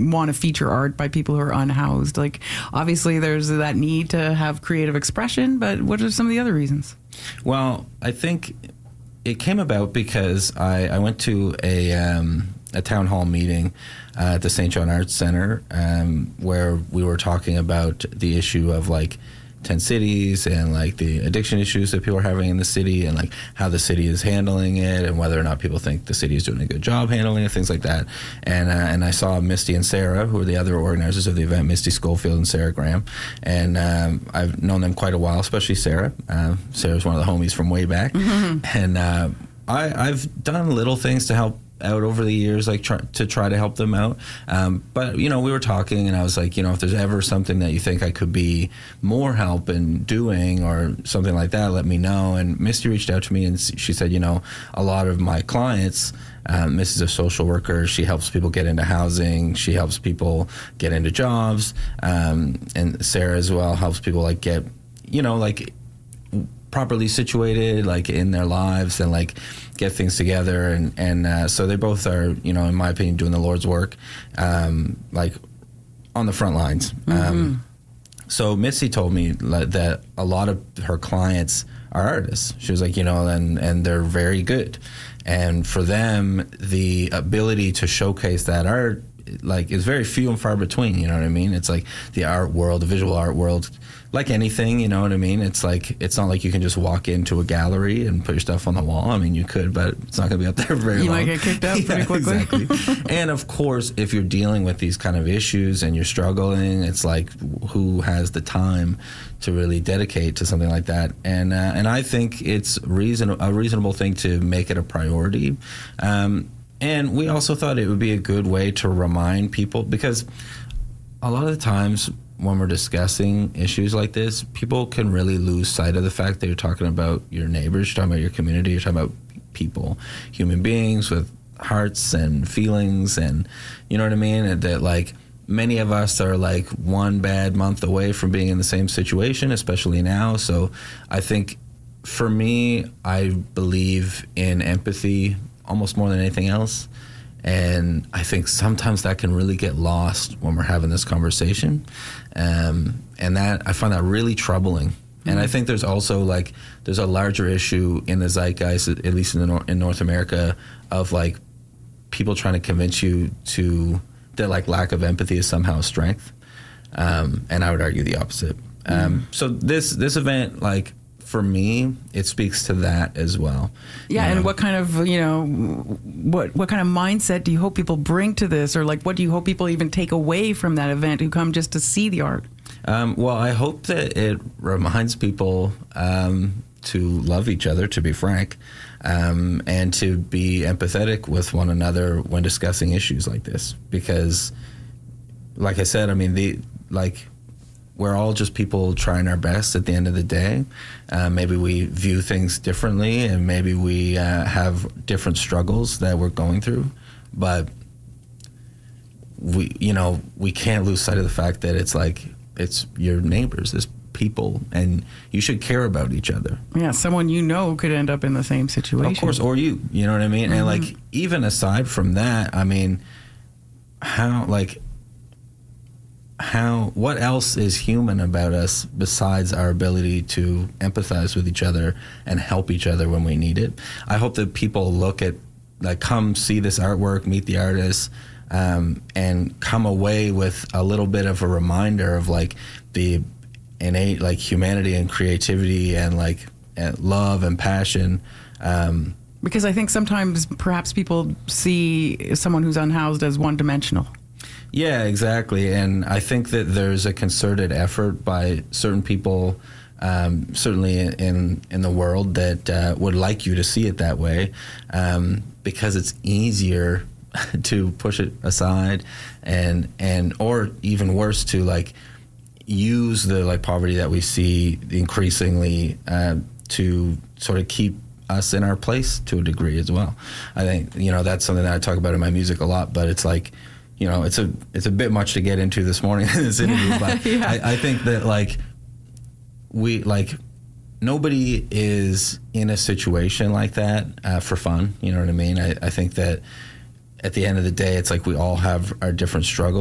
want to feature art by people who are unhoused? Like, obviously there's that need to have creative expression, but what are some of the other reasons? Well, I think it came about because I went to a town hall meeting at the St. John Arts Centre where we were talking about the issue of like tent cities and like the addiction issues that people are having in the city and like how the city is handling it and whether or not people think the city is doing a good job handling it, things like that. And I saw Misty and Sarah, who are the other organizers of the event, Misty Schofield and Sarah Graham. And I've known them quite a while, especially Sarah. Sarah's one of the homies from way back. Mm-hmm. And I've done little things to help out over the years, like try to help them out. But, you know, we were talking and I was like, you know, if there's ever something that you think I could be more help in doing or something like that, let me know. And Misty reached out to me and she said, you know, a lot of my clients, Miss is a social worker. She helps people get into housing. She helps people get into jobs. And Sarah as well helps people like get, you know, like properly situated, like in their lives and like get things together. And so they both are, you know, in my opinion, doing the Lord's work, like on the front lines. Mm-hmm. So Missy told me that a lot of her clients are artists. She was like, you know, and they're very good. And for them, the ability to showcase that art, like, is very few and far between, you know what I mean? It's like the art world, the visual art world, like anything, you know what I mean? It's like, it's not like you can just walk into a gallery and put your stuff on the wall. I mean, you could, but it's not going to be up there very long. You might get kicked out pretty quickly. Exactly. And of course, if you're dealing with these kind of issues and you're struggling, it's like, who has the time to really dedicate to something like that? And I think it's a reasonable thing to make it a priority. And we also thought it would be a good way to remind people, because a lot of the times when we're discussing issues like this, people can really lose sight of the fact that you're talking about your neighbors, you're talking about your community, you're talking about people, human beings with hearts and feelings, and you know what I mean? And that, like, many of us are like one bad month away from being in the same situation, especially now. So I think for me, I believe in empathy almost more than anything else. And I think sometimes that can really get lost when we're having this conversation. And that, I find that really troubling. Mm-hmm. And I think there's also like, there's a larger issue in the zeitgeist, at least in North America, of like people trying to convince you that like lack of empathy is somehow a strength. And I would argue the opposite. So this event, like, for me, it speaks to that as well. Yeah, and what kind of, you know, what kind of mindset do you hope people bring to this? Or like, what do you hope people even take away from that event who come just to see the art? Well, I hope that it reminds people to love each other, to be frank, and to be empathetic with one another when discussing issues like this. Because, like I said, I mean, we're all just people trying our best at the end of the day. Maybe we view things differently, and maybe we have different struggles that we're going through. But we can't lose sight of the fact that it's like, it's your neighbors, it's people, and you should care about each other. Yeah, someone you know could end up in the same situation. Of course, or you know what I mean? Mm-hmm. And like, even aside from that, I mean, what else is human about us besides our ability to empathize with each other and help each other when we need it? I hope that people look at, like, come see this artwork, meet the artists, and come away with a little bit of a reminder of like the innate like humanity and creativity and like love and passion. Because I think sometimes perhaps people see someone who's unhoused as one-dimensional. Yeah, exactly. And I think that there's a concerted effort by certain people, certainly in the world, that would like you to see it that way, because it's easier to push it aside and or even worse, to like use the like poverty that we see increasingly to sort of keep us in our place to a degree as well. I think, you know, that's something that I talk about in my music a lot, but it's like, you know, it's a bit much to get into this morning in this interview, but yeah. I think that like nobody is in a situation like that for fun. You know what I mean? I think that at the end of the day, it's like we all have our different struggles.